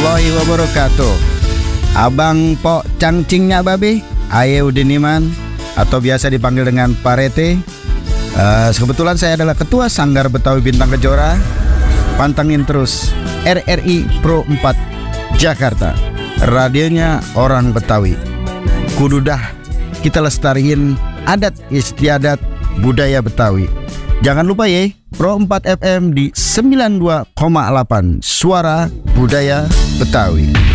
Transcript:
warahmatullahi wabarakatuh. Abang Pok Cangcingnya Babe, Aye Udiniman, atau biasa dipanggil dengan Parete. Kebetulan saya adalah Ketua Sanggar Betawi Bintang Kejora. Pantengin terus RRI Pro 4 Jakarta, radionya orang Betawi. Kududah kita lestariin adat istiadat budaya Betawi. Jangan lupa ya, Pro 4 FM di 92,8 Suara Budaya Betawi.